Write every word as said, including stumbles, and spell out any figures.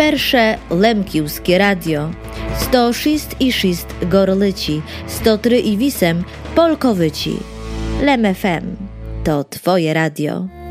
Persze Lemkiwskie Radio, sto sześć i sześć Gorlici, sto trzy i osiem Polkowyci. Lem F M to Twoje radio.